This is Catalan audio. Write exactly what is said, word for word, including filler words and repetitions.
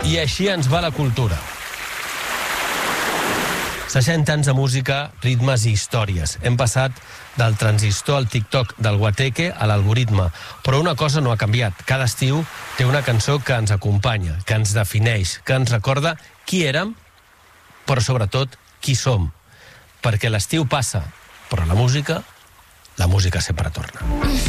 I així ens va la cultura. seixanta anys de música, ritmes i històries. Hem passat del transistor al TikTok, del guateque a l'algoritme. Però una cosa no ha canviat. Cada estiu té una cançó que ens acompanya, que ens defineix, que ens recorda qui érem, però sobretot qui som. Perquè l'estiu passa, però la música, la música sempre torna.